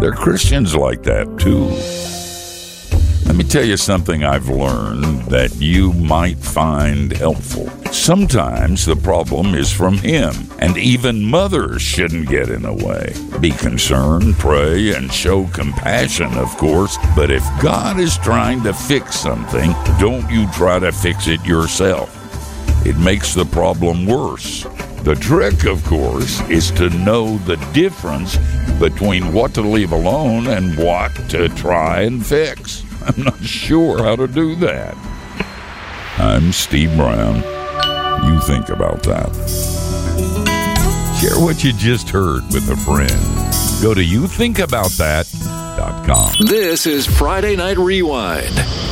There are Christians like that, too. Let me tell you something I've learned that you might find helpful. Sometimes the problem is from him, and even mothers shouldn't get in the way. Be concerned, pray, and show compassion, of course, but if God is trying to fix something, don't you try to fix it yourself. It makes the problem worse. The trick, of course, is to know the difference between what to leave alone and what to try and fix. I'm not sure how to do that. I'm Steve Brown. You think about that. Share what you just heard with a friend. Go to youthinkaboutthat.com. This is Friday Night Rewind.